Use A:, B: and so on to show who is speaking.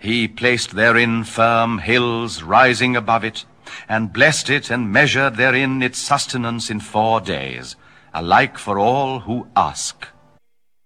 A: He placed therein firm hills rising above it, and blessed it, and measured therein its sustenance in 4 days, alike for all who ask.